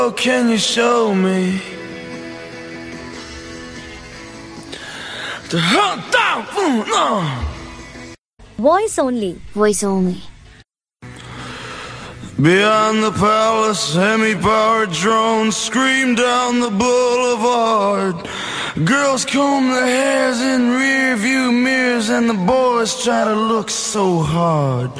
Oh, can you show me the hunt down? Voice only. Voice only. Beyond the palace, hemi-powered drones scream down the boulevard. Girls comb their hairs in rear view mirrors, and the boys try to look so hard.